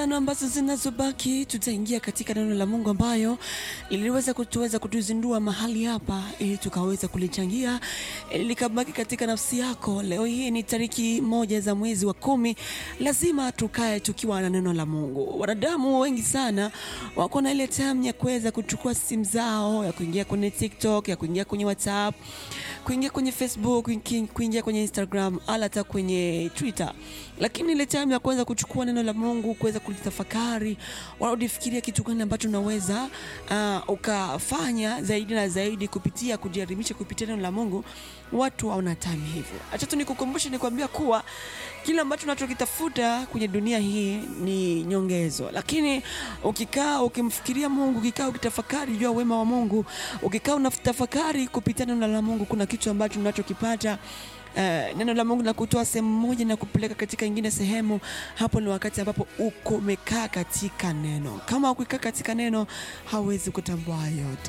Ambazo zinazobaki tutaingia katika neno la Mungu ambayo iliweza kutuzindua mahali hapa ili tukaweza kulichangia ili likabaki katika nafsi yako. Leo hii ni tariki 1 za mwezi wa 10. Lazima tukae tukiwa na neno la Mungu. Wanadamu wengi sana wako na ile time ya kuweza kuchukua simu zao, ya kuingia kwenye TikTok, ya kuingia kwenye WhatsApp, kuingia kwenye Facebook, kuingia kwenye Instagram, hata kwenye Twitter. Lakini ile time ya kuweza kuchukua neno la Mungu, kuweza kulitafakari, wanaofikiria kitu gani ambacho unaweza ukafanya zaidi na zaidi kupitia kujiarimisha kupitia neno la Mungu, watu hawana time hivyo. Acha tu nikukumbushe nikwambia kuwa kila ambacho tunachokitafuta kwenye dunia hii ni nyongezo. Lakini ukikaa ukimfikiria Mungu, ukikaa ukitafakari juu ya wema wa Mungu, ukikaa unatafakari kupitia neno la Mungu, kuna kitu ambacho unachokipata. Neno la Mungu na kutoa sehemu moja na kupeleka katika nyingine sehemu. Hapo ni wakati ambapo uko umekaa katika neno. Kama ukikaa katika neno, hauwezi kutambua yote.